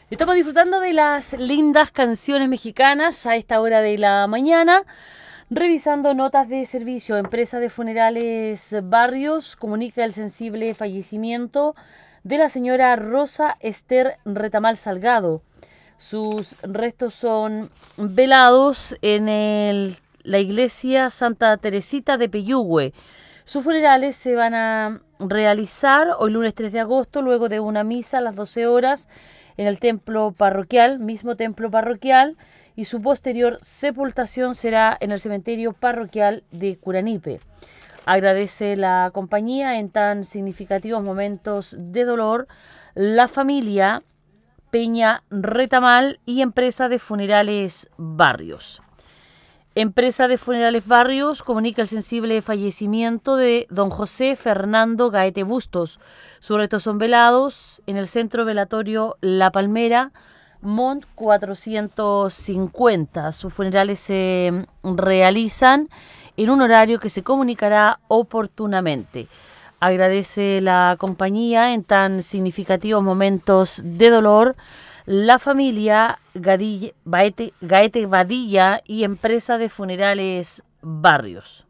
Estamos disfrutando de las lindas canciones mexicanas a esta hora de la mañana, revisando notas de servicio. Empresa de Funerales Barrios comunica el sensible fallecimiento de la señora Rosa Esther Retamal Salgado. Sus restos son velados en la iglesia Santa Teresita de Peyúgue. Sus funerales se van a realizar hoy lunes 3 de agosto, luego de una misa a las 12 horas en el mismo templo parroquial, y su posterior sepultación será en el cementerio parroquial de Curanipe. Agradece la compañía en tan significativos momentos de dolor la familia Peña Retamal y Empresa de Funerales Barrios. Empresa de Funerales Barrios comunica el sensible fallecimiento de don José Fernando Gaete Bustos. Sus restos son velados en el centro velatorio La Palmera, Mont 450. Sus funerales se realizan en un horario que se comunicará oportunamente. Agradece la compañía en tan significativos momentos de dolor la familia Gaete Badilla y Empresa de Funerales Barrios.